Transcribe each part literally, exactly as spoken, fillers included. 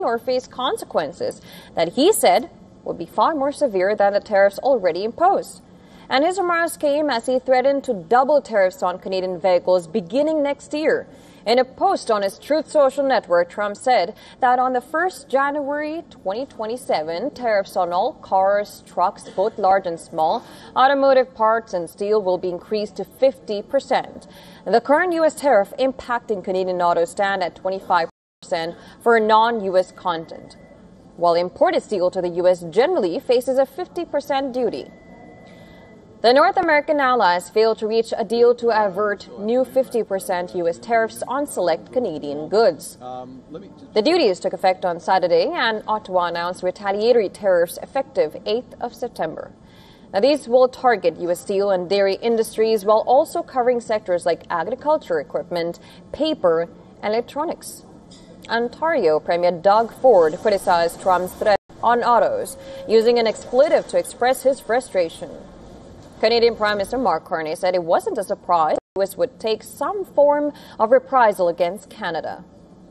or face consequences that he said would be far more severe than the tariffs already imposed. And his remarks came as he threatened to double tariffs on Canadian vehicles beginning next year. In a post on his Truth Social network, Trump said that on the first of January twenty twenty-seven, tariffs on all cars, trucks, both large and small, automotive parts and steel will be increased to fifty percent. The current U S tariff impacting Canadian autos stand at twenty-five percent for non-U S content, while imported steel to the U S generally faces a fifty percent duty. The North American allies failed to reach a deal to avert new fifty percent U S tariffs on select Canadian goods. The duties took effect on Saturday, and Ottawa announced retaliatory tariffs effective eighth of September. Now, these will target U S steel and dairy industries while also covering sectors like agriculture equipment, paper, and electronics. Ontario Premier Doug Ford criticized Trump's threat on autos, using an expletive to express his frustration. Canadian Prime Minister Mark Carney said it wasn't a surprise the U S would take some form of reprisal against Canada.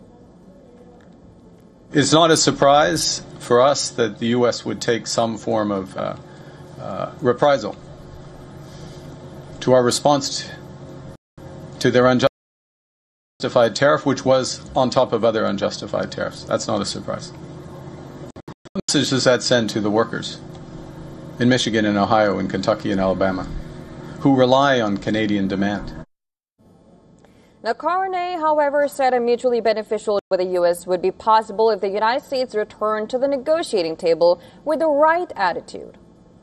It's not a surprise for us that the U S would take some form of uh, uh, reprisal to our response to their unjustified tariff, which was on top of other unjustified tariffs. That's not a surprise. What message does that send to the workers in Michigan and Ohio and Kentucky and Alabama, who rely on Canadian demand? Now, Carney, however, said a mutually beneficial deal with the U S would be possible if the United States returned to the negotiating table with the right attitude.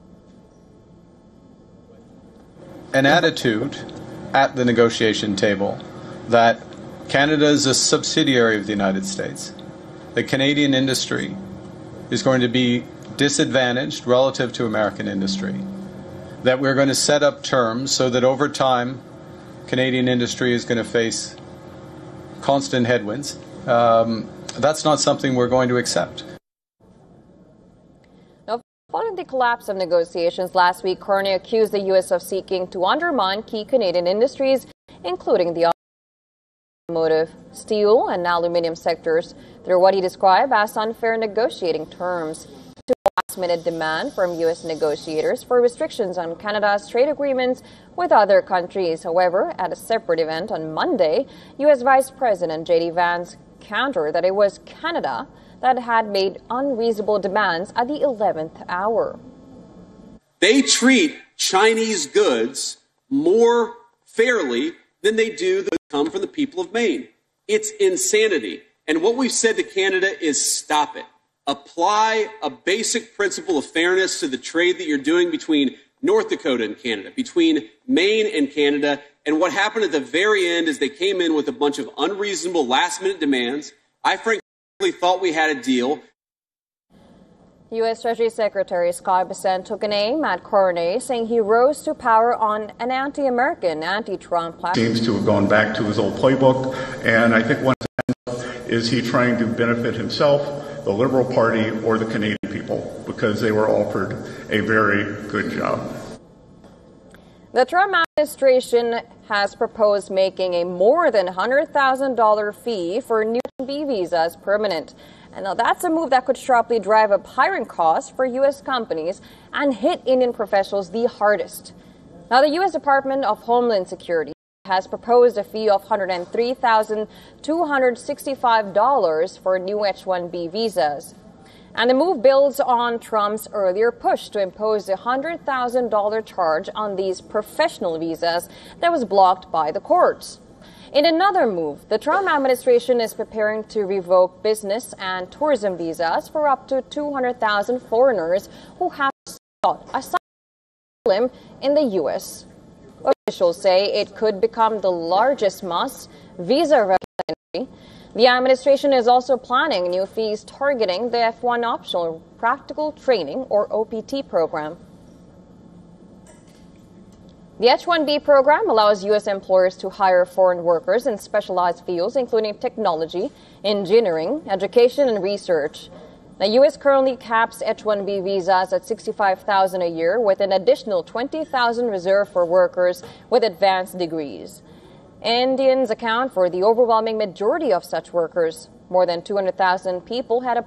An attitude at the negotiation table that Canada is a subsidiary of the United States, that Canadian industry is going to be disadvantaged relative to American industry, that we're going to set up terms so that over time Canadian industry is going to face constant headwinds. Um, that's not something we're going to accept. Now, following the collapse of negotiations last week, Carney accused the U S of seeking to undermine key Canadian industries, including the automotive, steel, and aluminium sectors, through what he described as unfair negotiating terms. Last-minute demand from U S negotiators for restrictions on Canada's trade agreements with other countries. However, at a separate event on Monday, U S Vice President J D Vance countered that it was Canada that had made unreasonable demands at the eleventh hour. They treat Chinese goods more fairly than they do those that come from the people of Maine. It's insanity. And what we've said to Canada is stop it. Apply a basic principle of fairness to the trade that you're doing between North Dakota and Canada, between Maine and Canada. And what happened at the very end is they came in with a bunch of unreasonable last-minute demands. I frankly thought we had a deal. U S Treasury Secretary Scott Bessent took an aim at Carney, saying he rose to power on an anti-American, anti-Trump platform. Seems to have gone back to his old playbook, and I think once again, is he trying to benefit himself, the Liberal Party, or the Canadian people, because they were offered a very good job. The Trump administration has proposed making a more than one hundred thousand dollars fee for new H one B visas permanent. And now that's a move that could sharply drive up hiring costs for U S companies and hit Indian professionals the hardest. Now, the U S Department of Homeland Security has proposed a fee of one hundred three thousand two hundred sixty-five dollars for new H one B visas. And the move builds on Trump's earlier push to impose a one hundred thousand dollars charge on these professional visas that was blocked by the courts. In another move, the Trump administration is preparing to revoke business and tourism visas for up to two hundred thousand foreigners who have sought asylum in the U S. Officials say it could become the largest mass visa revolution. The administration is also planning new fees targeting the F one Optional Practical Training, or O P T, program. The H one B program allows U S employers to hire foreign workers in specialized fields, including technology, engineering, education, and research. The U S currently caps H one B visas at sixty-five thousand dollars a year, with an additional twenty thousand dollars reserved for workers with advanced degrees. Indians account for the overwhelming majority of such workers. More than two hundred thousand people had